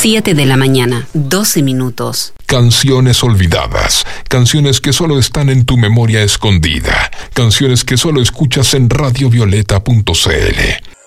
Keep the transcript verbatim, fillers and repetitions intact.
siete de la mañana, doce minutos. Canciones olvidadas, canciones que solo están en tu memoria escondida, canciones que solo escuchas en radio violeta punto c l.